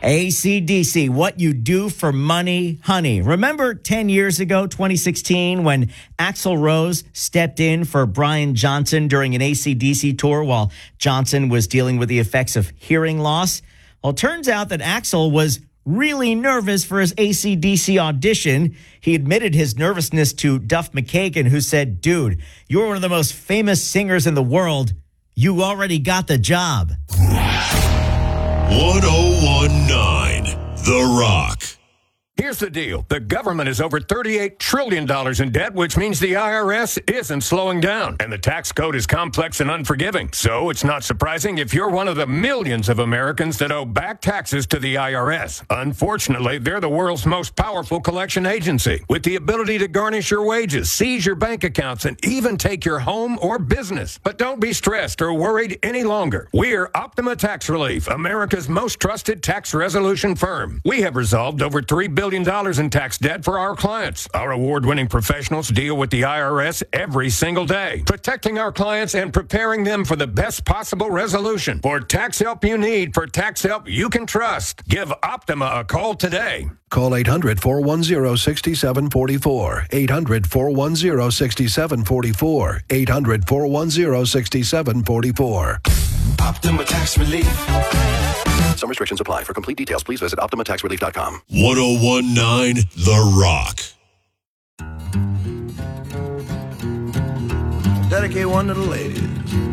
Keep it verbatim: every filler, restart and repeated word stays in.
A C D C, what you do for money, honey. Remember ten years ago, twenty sixteen, when Axl Rose stepped in for Brian Johnson during an A C D C tour while Johnson was dealing with the effects of hearing loss? Well, it turns out that Axl was really nervous for his A C D C audition. He admitted his nervousness to Duff McKagan, who said, "Dude, you're one of the most famous singers in the world. You already got the job." one oh one point nine The Rock. Here's the deal. The government is over thirty-eight trillion dollars in debt, which means the I R S isn't slowing down. And the tax code is complex and unforgiving. So it's not surprising if you're one of the millions of Americans that owe back taxes to the I R S. Unfortunately, they're the world's most powerful collection agency, with the ability to garnish your wages, seize your bank accounts, and even take your home or business. But don't be stressed or worried any longer. We're Optima Tax Relief, America's most trusted tax resolution firm. We have resolved over three billion dollars in tax debt for our clients. Our award-winning professionals deal with the I R S every single day, protecting our clients and preparing them for the best possible resolution. For tax help you need, for tax help you can trust, give Optima a call today. Call eight hundred, four one zero, six seven four four. eight hundred, four one zero, six seven four four. eight hundred, four one zero, six seven four four. Optima Tax Relief. Some restrictions apply. For complete details, please visit optima tax relief dot com. one oh one point nine The Rock. Dedicate one to the ladies.